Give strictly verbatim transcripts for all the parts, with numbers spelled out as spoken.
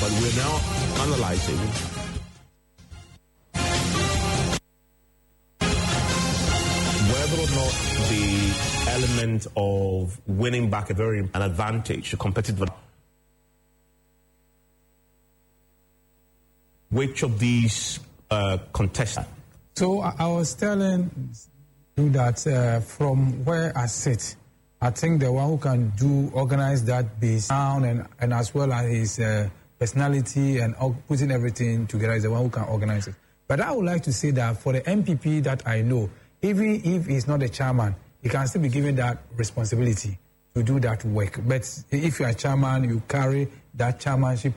But we're now analyzing whether or not the element of winning back a very an advantage, a competitive. Which of these uh, contestants? So I, I was telling you that uh, from where I sit, I think the one who can do organize that base down and, and as well as his uh, personality and putting everything together is the one who can organize it. But I would like to say that for the M P P that I know, even if he's not the chairman, he can still be given that responsibility to do that work. But if you are chairman, you carry that chairmanship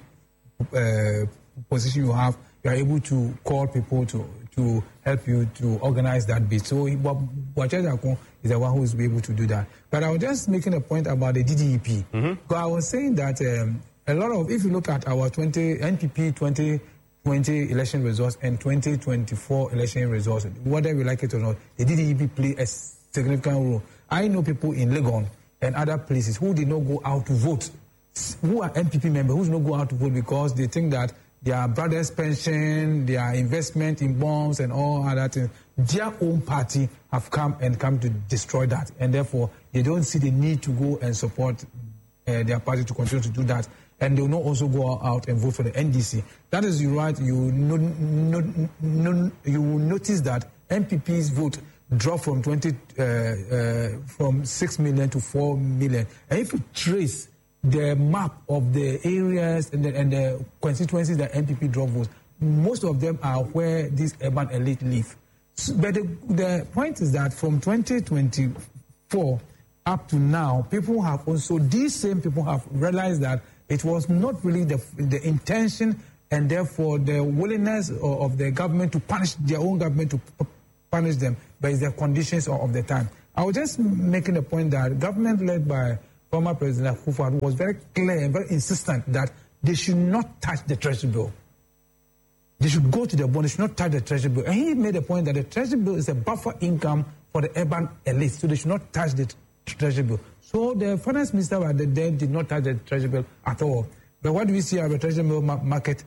uh, position you have, you are able to call people to to help you to organize that bit. So Wachajako is the one who is able to do that. But I was just making a point about the D D E P. Mm-hmm. Because I was saying that um, a lot of, if you look at our twenty N P P twenty twenty election results and twenty twenty-four election results, whether we like it or not, the D D E P play a significant role. I know people in Legon and other places who did not go out to vote, who are M P P members who did not go out to vote because they think that their brother's pension, their investment in bonds and all other things, their own party have come and come to destroy that. And therefore, they don't see the need to go and support uh, their party to continue to do that. And they will not also go out and vote for the N D C. That is right. You, no, no, no, you will notice that M P P's vote dropped from twenty uh, uh, from six million to four million. And if you trace the map of the areas and the, and the constituencies that M P P drop votes, most of them are where these urban elite live. So, but the, the point is that from twenty twenty-four up to now, people have also, these same people have realized that it was not really the, the intention and therefore the willingness of, of the government to punish their own government to p- punish them, but it's the conditions of, of the time. I was just making a point that government led by former President Akufo-Addo was very clear and very insistent that they should not touch the treasury bill. They should go to the bond, they should not touch the treasury bill. And he made a point that the treasury bill is a buffer income for the urban elite, so they should not touch the treasury bill. So the finance minister at the day did not touch the treasury bill at all. But what do we see at the treasury bill market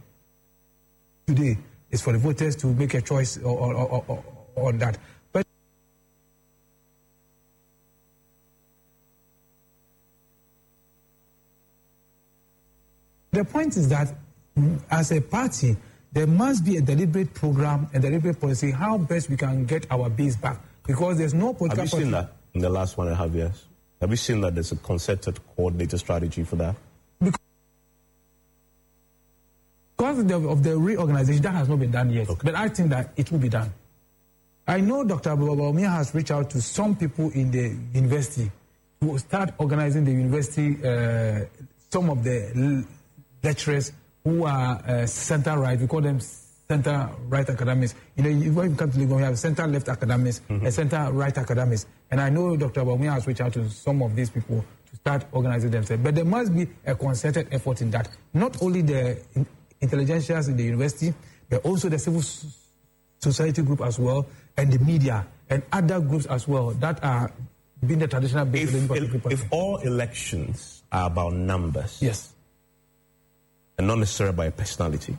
today is for the voters to make a choice on that. But the point is that as a party, there must be a deliberate program and deliberate policy how best we can get our base back. Because there's no political... Have you seen that in the last one and a half years? Have you seen that there's a concerted, coordinated strategy for that? Because of the, of the reorganization, that has not been done yet. Okay. But I think that it will be done. I know Doctor Bawumia has reached out to some people in the university to start organizing the university, uh, some of the lecturers who are uh, center-right. We call them center-right academics. You know, when you come to Legon, we have center-left academics mm-hmm. and center-right academics. And I know Doctor Bawumia has reached out to some of these people to start organizing themselves. But there must be a concerted effort in that. Not only the intelligentsias in the university, but also the civil society group as well, and the media, and other groups as well that are being the traditional base. If, if, if all elections are about numbers, yes, and not necessarily by personality,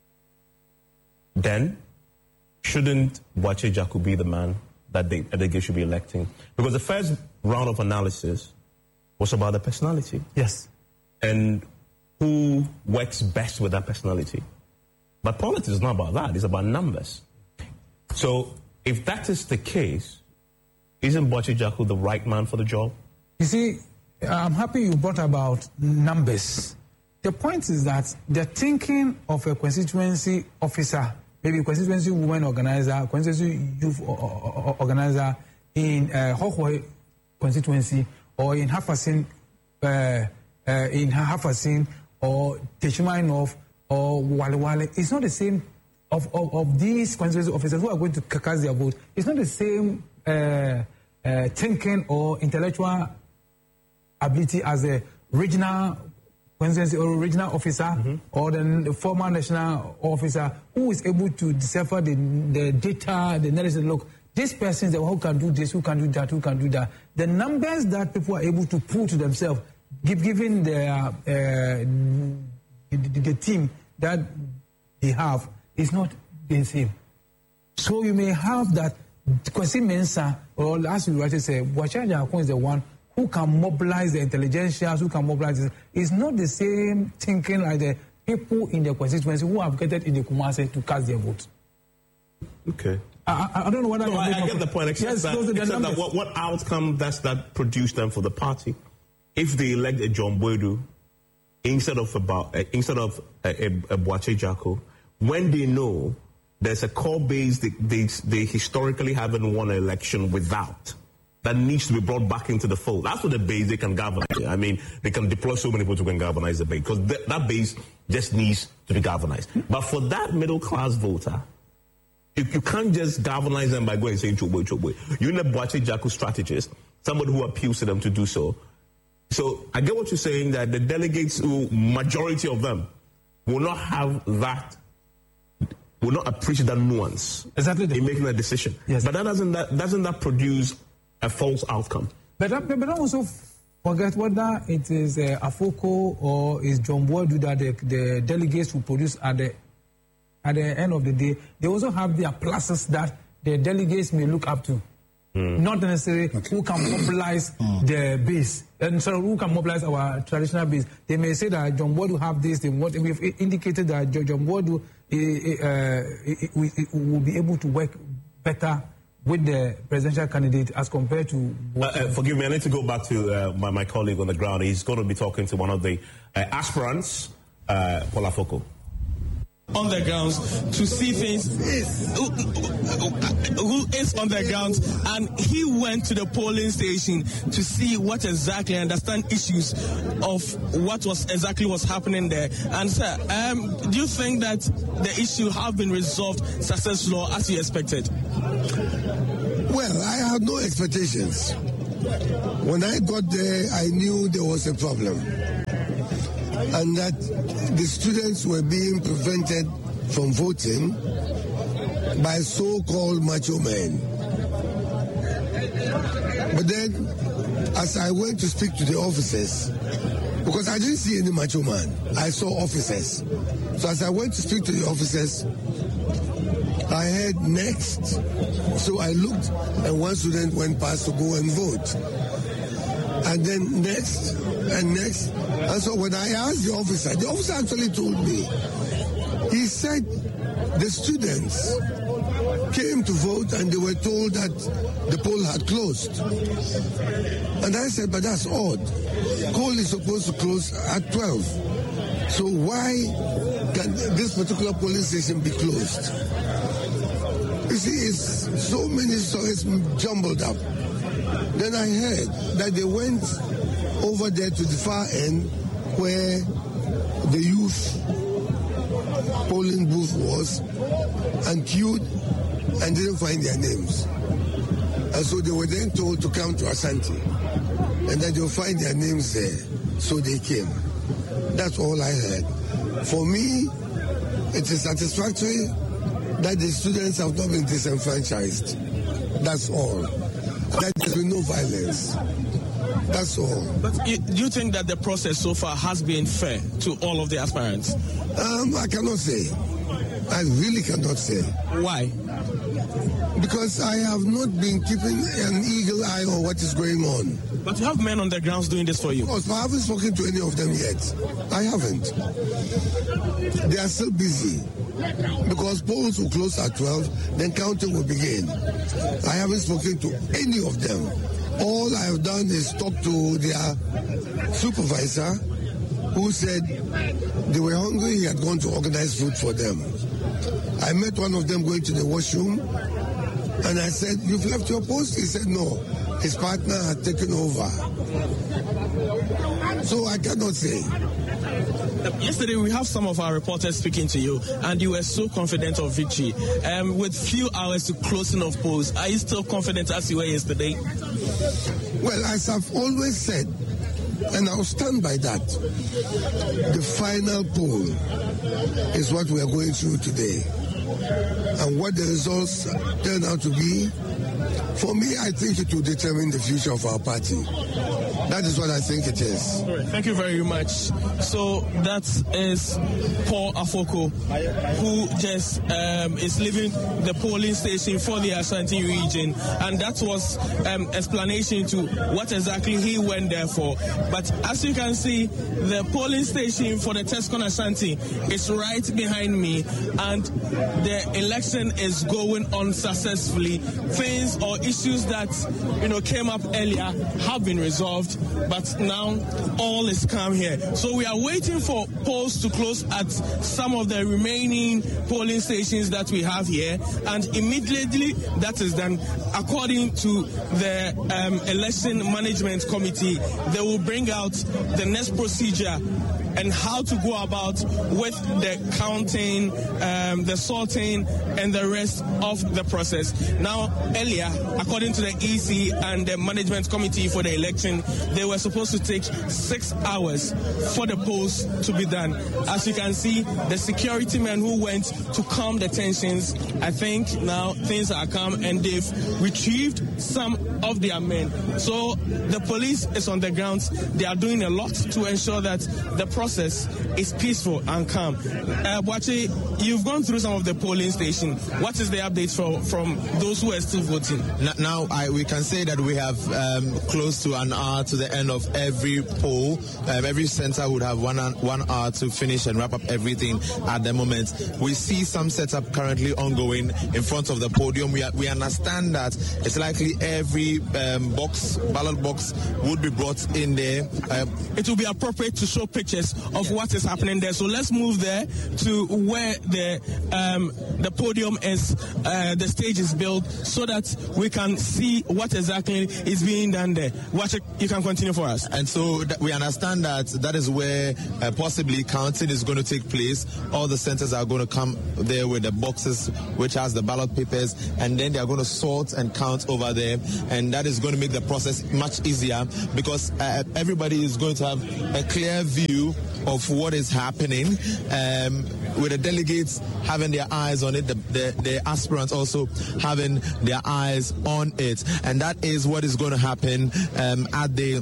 then shouldn't Bwache Jaku be the man that they, that they should be electing? Because the first round of analysis was about the personality. Yes. And who works best with that personality. But politics is not about that. It's about numbers. So if that is the case, isn't Bwache Jaku the right man for the job? You see, I'm happy you brought about numbers. The point is that the thinking of a constituency officer, maybe a constituency women organizer, constituency youth organizer in uh, Hohoi constituency or in Hafasin, uh, uh, in Hafasin or Teshimainov or Wale Wale, it's not the same of, of, of these constituency officers who are going to cast their vote. It's not the same uh, uh, thinking or intellectual ability as a regional constituency or regional officer mm-hmm. or the former national officer who is able to decipher the, the data, the analysis. Look, this person is the one who can do this, who can do that, who can do that. The numbers that people are able to pull to themselves, give, given their, uh, the, the team that they have is not the same. So you may have that Kwesi Mensah, or as you rightly say, Boakye Agyarko is the one who can mobilize the intelligentsia, who can mobilize this. It's not the same thinking like the people in the constituency who have gathered in the Kumasi to cast their votes. Okay. I, I, I don't know what no, I, I get the point, except, yes, that, except that what, what outcome does that produce them for the party? If they elect a John Boadu instead of about uh, instead of a, a, a Boakye Agyarko, when they know there's a core base they, they, they historically haven't won an election without, that needs to be brought back into the fold. That's what the base they can galvanize. I mean, they can deploy so many people to can galvanize the base, because th- that base just needs to be galvanized. But for that middle class voter, you, you can't just galvanize them by going and saying Chokwe, Chokwe. You need a Boakye Agyarko strategist, somebody who appeals to them to do so. So I get what you're saying, that the delegates, who majority of them, will not have that, will not appreciate that nuance exactly in making a decision. Yes. But that doesn't that doesn't that produce a false outcome? But but don't also forget whether it is uh, Afoko or is John Boadu that the, the delegates will produce at the at the end of the day. They also have their pluses that the delegates may look up to. Mm. Not necessarily okay. who can mobilize mm. the base, and so who can mobilize our traditional base. They may say that John Boadu have this. They want, we've indicated that John Boadu uh, will be able to work better with the presidential candidate as compared to... Uh, uh, forgive me, I need to go back to uh, my, my colleague on the ground. He's going to be talking to one of the uh, aspirants, uh, Paul Afoko. On the grounds to see things, who, who is on the grounds, and he went to the polling station to see what exactly, understand issues of what was exactly was happening there. And sir, um, do you think that the issue have been resolved successfully as you expected? Well, I had no expectations. When I got there, I knew there was a problem, and that the students were being prevented from voting by so-called macho men. But then, as I went to speak to the officers, because I didn't see any macho man, I saw officers. So as I went to speak to the officers, I heard next. So I looked, and one student went past to go and vote. And then next, and next. And so when I asked the officer, the officer actually told me, he said the students came to vote and they were told that the poll had closed. And I said, but that's odd. Poll is supposed to close at twelve. So why can this particular polling station be closed? You see, it's so many stories jumbled up. Then I heard that they went over there to the far end where the youth polling booth was and queued and didn't find their names. And so they were then told to come to Asante and then they'll find their names there. So they came. That's all I heard. For me, it is satisfactory that the students have not been disenfranchised. That's all. That there's been no violence. That's all. But do you think that the process so far has been fair to all of the aspirants? Um, I cannot say. I really cannot say. Why? Because I have not been keeping an eagle eye on what is going on. But you have men on the grounds doing this for you. Of course, but I haven't spoken to any of them yet. I haven't. They are still busy. Because polls will close at twelve, then counting will begin. I haven't spoken to any of them. All I have done is talk to their supervisor, who said they were hungry, he had gone to organize food for them. I met one of them going to the washroom, and I said, "You've left your post?" He said, "No, his partner had taken over." So I cannot say. Yesterday, we have some of our reporters speaking to you, and you were so confident of victory. Um, with few hours to closing of polls, are you still confident as you were yesterday? Well, as I've always said, and I'll stand by that, the final poll is what we are going through today. And what the results turn out to be, for me, I think it will determine the future of our party. That is what I think it is. All right, thank you very much. So that is Paul Afoko, who just um, is leaving the polling station for the Ashanti region, and that was um, explanation to what exactly he went there for. But as you can see, the polling station for the Tescon Ashanti is right behind me, and the election is going on successfully. Things or issues that you know came up earlier have been resolved, but now all is calm here. So we are waiting for polls to close at some of the remaining polling stations that we have here, and immediately that is done, according to the um, election management committee, they will bring out the next procedure and how to go about with the counting, um, the sorting, and the rest of the process. Now, earlier, according to the E C and the management committee for the election, they were supposed to take six hours for the polls to be done. As you can see, the security men who went to calm the tensions, I think now things are calm and they've retrieved some of their men. So the police is on the ground. They are doing a lot to ensure that the process is peaceful and calm. Uh, Boakye, you've gone through some of the polling stations. What is the update for, from those who are still voting? Now, I, we can say that we have um, close to an hour to the end of every poll. Um, every center would have one, one hour to finish and wrap up everything at the moment. We see some setup currently ongoing in front of the podium. We, are, we understand that it's likely every um, box, ballot box would be brought in there. Um, it will be appropriate to show pictures of what is happening there. So let's move there to where the um, the podium is, uh, the stage is built, so that we can see what exactly is being done there. Watch it, you can continue for us. And so th- we understand that that is where uh, possibly counting is going to take place. All the centers are going to come there with the boxes which has the ballot papers, and then they are going to sort and count over there, and that is going to make the process much easier, because uh, everybody is going to have a clear view of what is happening, um, with the delegates having their eyes on it, the, the, the aspirants also having their eyes on it. And that is what is going to happen um, at the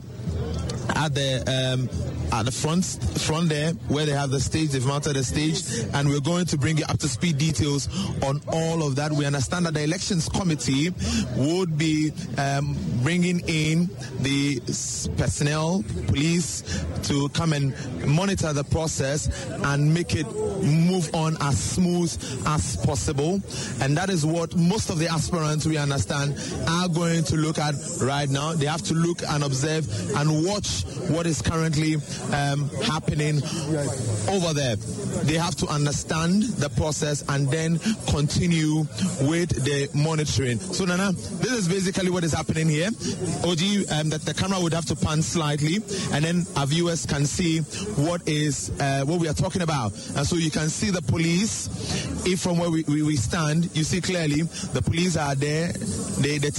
at the um, at the front front there, where they have the stage. They've mounted the stage, and we're going to bring you up to speed details on all of that. We understand that the elections committee would be um, bringing in the personnel, police, to come and monitor the process and make it move on as smooth as possible. And that is what most of the aspirants, we understand, are going to look at right now. They have to look and observe and watch what is currently um, happening over there. They have to understand the process and then continue with the monitoring. So, Nana, this is basically what is happening here. O G, um, that the camera would have to pan slightly, and then our viewers can see what is uh, what we are talking about. And so you can see the police. If from where we, we, we stand, you see clearly the police are there. They, they